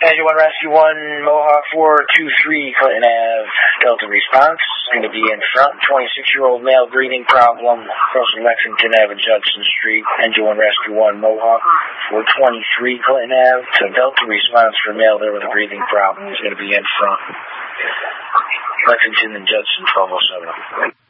Engine 1 Rescue 1, Mohawk 423, Clinton Ave, Delta response. Going to be in front. 26-year-old male breathing problem. Crossing Lexington Ave and Judson Street. Engine 1 Rescue 1, Mohawk 423, Clinton Ave. So Delta response for male there with a breathing problem. He's going to be in front. Lexington and Judson 1207.